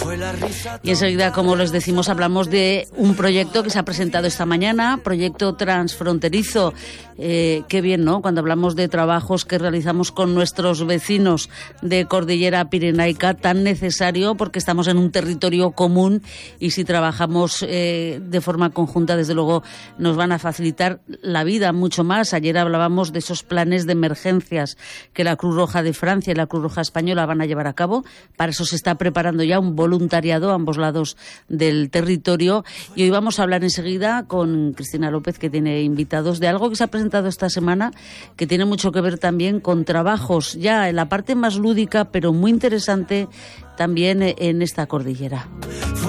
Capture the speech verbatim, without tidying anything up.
Y enseguida, como les decimos, hablamos de un proyecto que se ha presentado esta mañana, proyecto transfronterizo. Eh, qué bien, ¿no? Cuando hablamos de trabajos que realizamos con nuestros vecinos de Cordillera Pirenaica, tan necesario porque estamos en un territorio común y si trabajamos eh, de forma conjunta, desde luego, nos van a facilitar la vida mucho más. Ayer hablábamos de esos planes de emergencias que la Cruz Roja de Francia y la Cruz Roja Española van a llevar a cabo. Para eso se está preparando ya un voluntariado a ambos lados del territorio. Y hoy vamos a hablar enseguida con Cristina López, que tiene invitados, de algo que se ha presentado esta semana, que tiene mucho que ver también con trabajos, ya en la parte más lúdica, pero muy interesante también en esta cordillera.